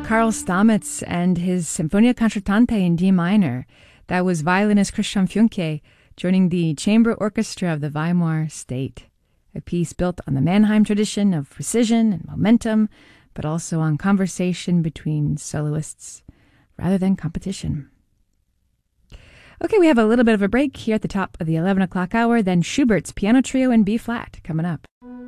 Karl Stamitz and his Sinfonia Concertante in D minor. That was violinist Christian Funke joining the chamber orchestra of the Weimar State, a piece built on the Mannheim tradition of precision and momentum, but also on conversation between soloists rather than competition. Okay, we have a little bit of a break here at the top of the 11 o'clock hour, then Schubert's Piano Trio in B-flat coming up.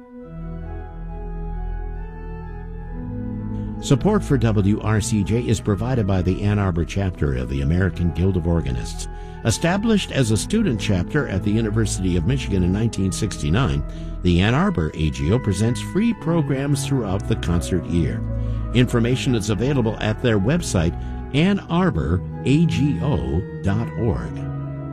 Support for WRCJ is provided by the Ann Arbor chapter of the American Guild of Organists. Established as a student chapter at the University of Michigan in 1969, the Ann Arbor AGO presents free programs throughout the concert year. Information is available at their website, annarbораgo.org.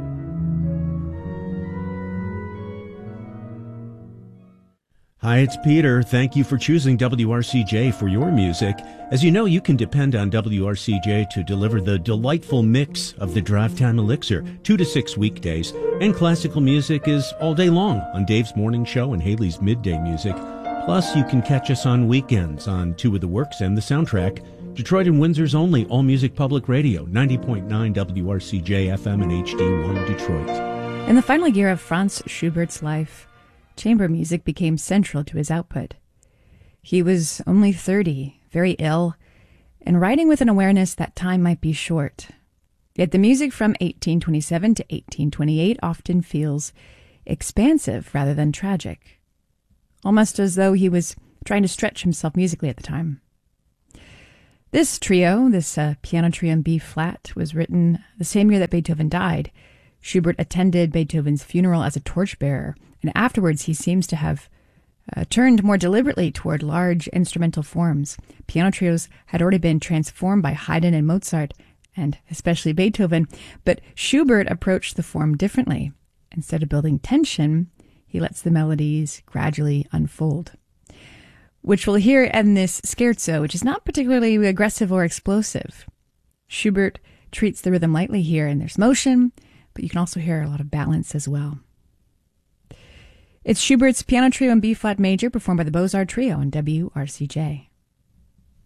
Hi, it's Peter. Thank you for choosing WRCJ for your music. As you know, you can depend on WRCJ to deliver the delightful mix of the Drive Time Elixir, 2 to 6 weekdays. And classical music is all day long on Dave's Morning Show and Haley's Midday Music. Plus, you can catch us on weekends on Two of the Works and the Soundtrack. Detroit and Windsor's only all-music public radio, 90.9 WRCJ FM and HD1 Detroit. In the final year of Franz Schubert's life, chamber music became central to his output. He was only 30, very ill, and writing with an awareness that time might be short. Yet the music from 1827 to 1828 often feels expansive rather than tragic, almost as though he was trying to stretch himself musically at the time. This trio, this Piano Trio in B-flat, was written the same year that Beethoven died. Schubert attended Beethoven's funeral as a torchbearer, and afterwards he seems to have turned more deliberately toward large instrumental forms. Piano trios had already been transformed by Haydn and Mozart, and especially Beethoven, but Schubert approached the form differently. Instead of building tension, he lets the melodies gradually unfold, which we'll hear in this scherzo, which is not particularly aggressive or explosive. Schubert treats the rhythm lightly here, and there's motion, but you can also hear a lot of balance as well. It's Schubert's Piano Trio in B-flat major, performed by the Beaux-Arts Trio on WRCJ.